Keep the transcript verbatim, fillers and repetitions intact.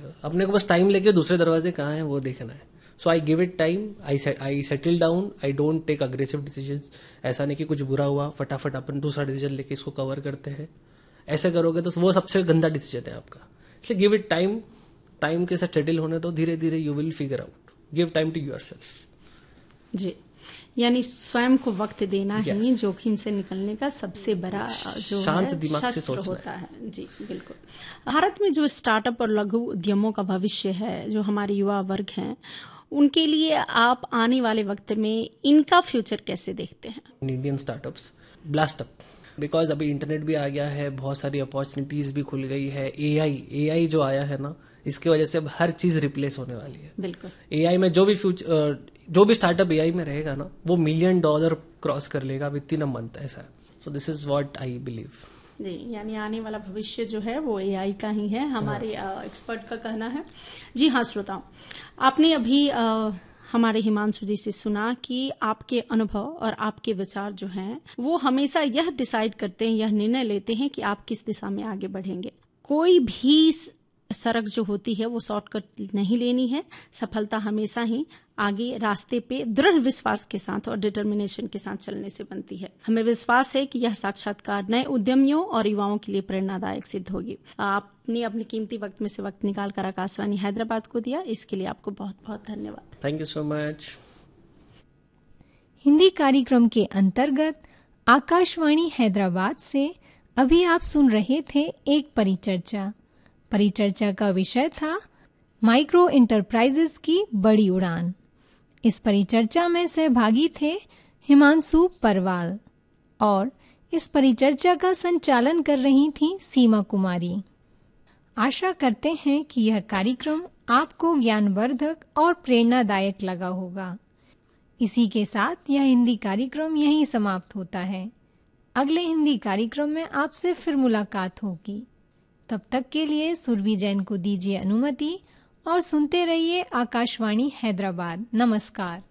अपने को बस टाइम लेके दूसरे दरवाजे कहाँ हैं वो देखना है. सो I give it time, I I settle down, I don't take aggressive decisions. ऐसा नहीं कि कुछ बुरा हुआ फटाफट अपन दूसरा डिसीजन लेके इसको कवर करते हैं. ऐसे करोगे तो वो सबसे गंदा डिसीजन है आपका. इसलिए गिव इट टाइम. टाइम के साथ सेटल होने तो धीरे धीरे you will figure out. Give time to yourself. जी, यानी स्वयं को वक्त देना yes. ही जोखिम से निकलने का सबसे बड़ा जो शांत है दिमाग से शस्त्र सोचना होता है. जी बिल्कुल. भारत में जो स्टार्टअप और लघु उद्यमों का भविष्य है, जो हमारे युवा वर्ग हैं, उनके लिए आप आने वाले वक्त में इनका फ्यूचर कैसे देखते हैं? Indian startups blast up, because अभी इंटरनेट भी आ गया है, बहुत सारी अपॉर्चुनिटीज भी खुल गई है. एआई एआई जो आया है ना, इसकी वजह से अब हर चीज रिप्लेस होने वाली है. बिल्कुल. एआई में जो भी फ्यूचर जो भी स्टार्टअप एआई में रहेगा ना, वो मिलियन डॉलर क्रॉस कर लेगा विद इन अ मंथ. ऐसा है. So this is what I believe. जी, यानी आने वाला भविष्य जो है वो एआई का ही है, हमारे एक्सपर्ट का कहना है. जी हाँ श्रोताओं, आपने अभी आ, हमारे हिमांशु जी से सुना कि आपके अनुभव और आपके विचार जो हैं वो हमेशा यह डिसाइड करते हैं, यह निर्णय लेते हैं कि आप किस दिशा में आगे बढ़ेंगे. कोई भी सड़क जो होती है वो शॉर्टकट नहीं लेनी है. सफलता हमेशा ही आगे रास्ते पे दृढ़ विश्वास के साथ और डिटर्मिनेशन के साथ चलने से बनती है. हमें विश्वास है कि यह साक्षात्कार नए उद्यमियों और युवाओं के लिए प्रेरणादायक सिद्ध होगी. आपने अपने कीमती वक्त में से वक्त निकाल कर आकाशवाणी हैदराबाद को दिया, इसके लिए आपको बहुत बहुत धन्यवाद. Thank you so much. Hindi कार्यक्रम के अंतर्गत आकाशवाणी हैदराबाद से अभी आप सुन रहे थे एक परिचर्चा. परिचर्चा का विषय था माइक्रो एंटरप्राइजेस की बड़ी उड़ान. इस परिचर्चा में सहभागी थे हिमांशु परवाल और इस परिचर्चा का संचालन कर रही थी सीमा कुमारी. आशा करते हैं कि यह कार्यक्रम आपको ज्ञानवर्धक और प्रेरणादायक लगा होगा. इसी के साथ यह हिंदी कार्यक्रम यहीं समाप्त होता है. अगले हिंदी कार्यक्रम में आपसे फिर मुलाकात होगी. तब तक के लिए सुरभि जैन को दीजिए अनुमति और सुनते रहिए आकाशवाणी हैदराबाद. नमस्कार.